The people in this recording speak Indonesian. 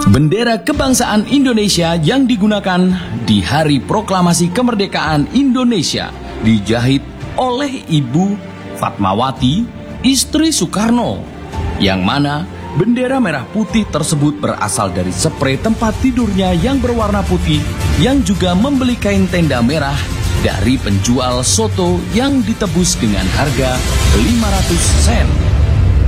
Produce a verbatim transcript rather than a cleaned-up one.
Bendera kebangsaan Indonesia yang digunakan di Hari Proklamasi Kemerdekaan Indonesia dijahit oleh Ibu Fatmawati, istri Soekarno, yang mana bendera merah putih tersebut berasal dari sprei tempat tidurnya yang berwarna putih, yang juga membeli kain tenda merah dari penjual soto yang ditebus dengan harga lima ratus sen.